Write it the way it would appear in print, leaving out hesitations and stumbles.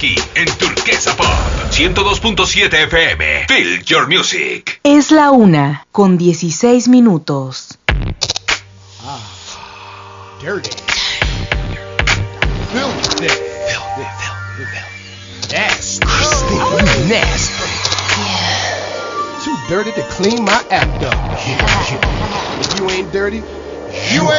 aquí en Turquesa Pop 102.7 FM. Feel your music. Es la 1:16. Dirty. Filthy. Nasty. Nasty. Too dirty to clean my act up. If you ain't dirty, you ain't